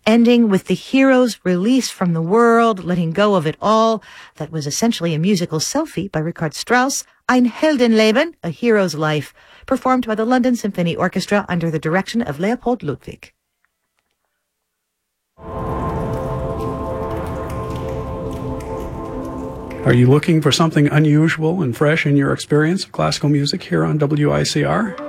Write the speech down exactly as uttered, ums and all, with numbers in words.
ending with the hero's release from the world, letting go of it all. That was essentially a musical selfie by Richard Strauss, Ein Heldenleben, A Hero's Life, performed by the London Symphony Orchestra under the direction of Leopold Ludwig. Are you looking for something unusual and fresh in your experience of classical music here on W I C R?